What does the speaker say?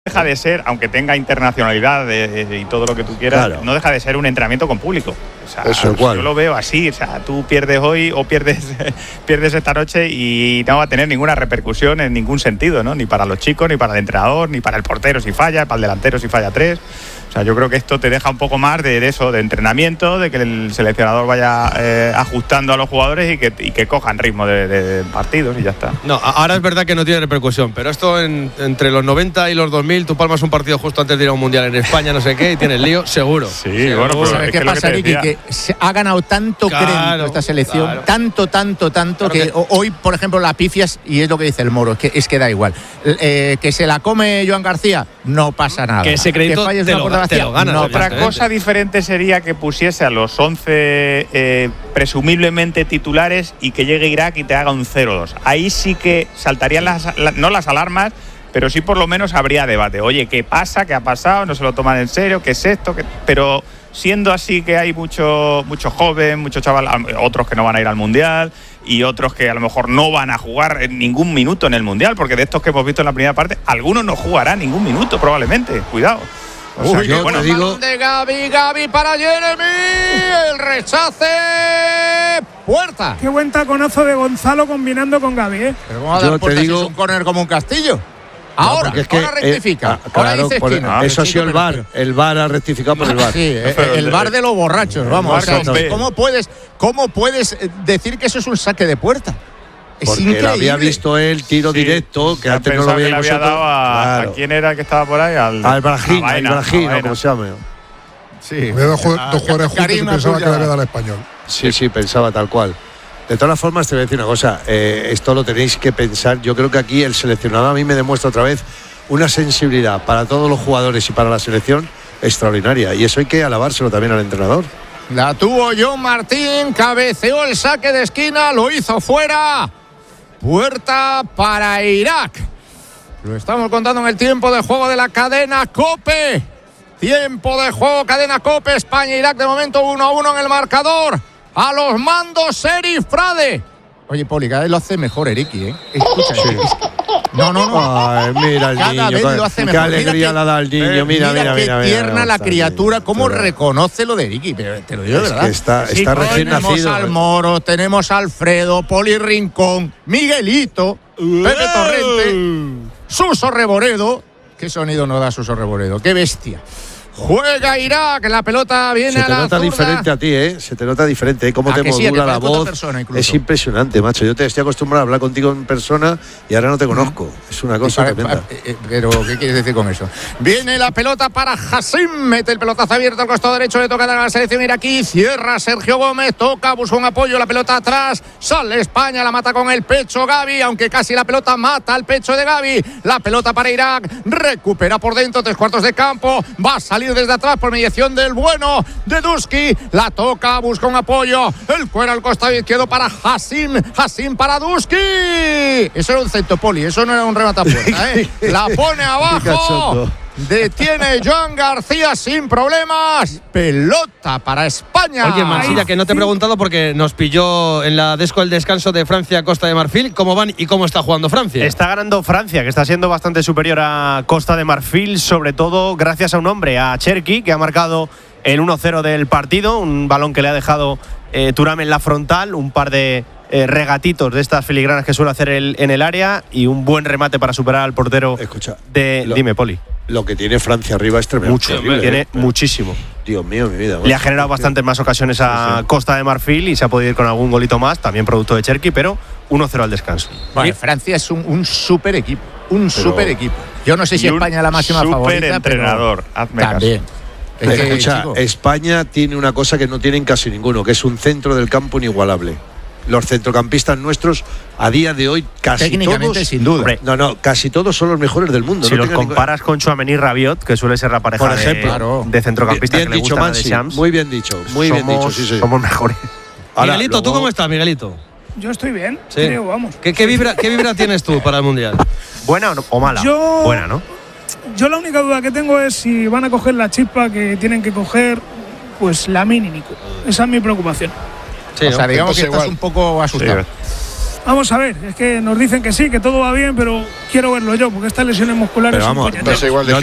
deja de ser, aunque tenga internacionalidad y todo lo que tú quieras, claro, no deja de ser un entrenamiento con público. O sea, eso, yo lo veo así. O sea, tú pierdes hoy o pierdes esta noche y no va a tener ninguna repercusión en ningún sentido, ¿no? Ni para los chicos, ni para el entrenador, ni para el portero si falla, para el delantero si falla 3. O sea, yo creo que esto te deja un poco más de eso, de entrenamiento, de que el seleccionador vaya ajustando a los jugadores y que cojan ritmo de partidos y ya está. No, ahora es verdad que no tiene repercusión, pero esto entre los 90 y los 2000, tú palmas un partido justo antes de ir a un mundial en España, no sé qué, y tienes lío, seguro. Sí, seguro. Bueno, pues ¿sabes qué pasa, Ricky? Que se ha ganado tanto crédito esta selección, tanto, claro, que hoy, por ejemplo, la pifias, y es lo que dice el Moro, es que da igual. Que se la come Joan García, no pasa nada. Que ese crédito te lo ganas. No, otra cosa diferente sería que pusiese a los 11 presumiblemente titulares y que llegue Irak y te haga un 0-2. Ahí sí que saltarían no las alarmas, pero sí por lo menos habría debate. Oye, ¿qué pasa? ¿Qué ha pasado? ¿No se lo toman en serio? ¿Qué es esto? Pero siendo así que hay mucho joven, mucho chaval, otros que no van a ir al Mundial y otros que a lo mejor no van a jugar en ningún minuto en el Mundial, porque de estos que hemos visto en la primera parte, algunos no jugarán ningún minuto probablemente. Cuidado. O sea, yo te digo, de Gavi para Jeremy, el rechace, puerta. Qué buen taconazo de Gonzalo combinando con Gavi, ¿eh? Pero ¿cómo va a dar puerta si es un córner como un castillo? Ahora, no, ahora rectifica. Claro, eso ha sido el VAR. El VAR ha rectificado por el VAR. Sí, el VAR de los borrachos, vamos. ¿Cómo puedes decir que eso es un saque de puerta? Porque lo había visto él, tiro directo, que antes no lo había dado a quién era el que estaba por ahí, al Brahim, como se llama. Sí. Dos jugadores juntos y pensaba que le había dado al Español. Sí, pensaba tal cual. De todas formas, te voy a decir una cosa, esto lo tenéis que pensar. Yo creo que aquí el seleccionado a mí me demuestra otra vez una sensibilidad para todos los jugadores y para la selección extraordinaria. Y eso hay que alabárselo también al entrenador. La tuvo John Martín, cabeceó el saque de esquina, lo hizo fuera. Puerta para Irak. Lo estamos contando en el tiempo de juego de la cadena COPE. Tiempo de juego, cadena COPE, España-Irak, de momento 1-1 en el marcador. A los mandos, Serif Frade. Oye, Poli, cada vez lo hace mejor Eriki, ¿eh? Escucha, sí. No. Ay, mira el cada niño. Vez lo hace qué mejor. alegría la da al niño. Mira. Qué tierna la criatura, cómo reconoce lo de Eriki. Pero te lo digo de verdad. Que está recién nacido. Tenemos al Moro, tenemos a Alfredo, Poli Rincón, Miguelito, Pepe Torrente, Suso Reboredo. ¿Qué sonido no da Suso Reboredo? ¡Qué bestia! Juega Irak, la pelota viene a la zurda. Se te nota diferente a ti, ¿eh? Se te nota diferente, ¿eh? Cómo te modula la voz. Es impresionante, macho. Yo te estoy acostumbrado a hablar contigo en persona y ahora no te conozco. Es una cosa tremenda. Pero, ¿qué quieres decir con eso? Viene la pelota para Hassim. Mete el pelotazo abierto al costado derecho. Le toca dar a la selección iraquí. Cierra Sergio Gómez. Toca, busca un apoyo. La pelota atrás. Sale España. La mata con el pecho Gavi. Aunque casi la pelota mata al pecho de Gavi. La pelota para Irak. Recupera por dentro. 3/4 de campo. Va a salir desde atrás por mediación del bueno de Duski. La toca, busca un apoyo. El cuero al costado izquierdo para Hassim. Hassim para Duski. Eso era un centro, Poli. Eso no era un rematapuerta, ¿eh? La pone abajo. Detiene Joan García sin problemas. Pelota para España. Oye, Mansilla, que no te he preguntado porque nos pilló en la del descanso de Francia Costa de Marfil. ¿Cómo van y cómo está jugando Francia? Está ganando Francia, que está siendo bastante superior a Costa de Marfil, sobre todo gracias a un hombre, a Cherki, que ha marcado el 1-0 del partido. Un balón que le ha dejado Thuram en la frontal, un par de regatitos de estas filigranas que suele hacer en el área y un buen remate para superar al portero. Escucha, dime, Poli. Lo que tiene Francia arriba es tremendo. Tiene muchísimo. Dios mío, mi vida. Le ha generado bastantes más ocasiones a Costa de Marfil y se ha podido ir con algún golito más, también producto de Cherki, pero 1-0 al descanso. Vale, Francia es un super equipo. Super equipo. Yo no sé si España es la máxima favorita. Super entrenador. Hazme también. Escucha, España tiene una cosa que no tienen casi ninguno, que es un centro del campo inigualable. Los centrocampistas nuestros a día de hoy casi técnicamente todos, sin duda. Casi todos son los mejores del mundo. Si los comparas con Tchouaméni y Rabiot, que suele ser la pareja por ejemplo, de centrocampistas bien que le dicho, gustan Mansi, de Shams. muy bien dicho, bien dicho, sí. Somos mejores. Ahora, Miguelito, ¿tú cómo estás, Miguelito? Yo estoy bien, sí. Creo, vamos. ¿Qué vibra tienes tú para el Mundial? ¿Buena o mala? Buena, ¿no? Yo la única duda que tengo es si van a coger la chispa que tienen que coger, pues Lamine y Nico. Esa es mi preocupación. Sí, o sea, digamos que estás un poco asustado. Vamos a ver, es que nos dicen que sí, que todo va bien, pero quiero verlo yo, porque estas lesiones musculares pero vamos, son puñeteras. no